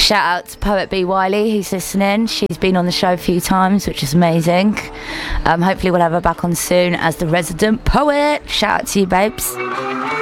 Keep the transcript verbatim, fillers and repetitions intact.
Shout out to Poet B. Wiley, who's listening. She's been on the show a few times, which is amazing. Um, hopefully we'll have her back on soon as the resident poet. Shout out to you, babes.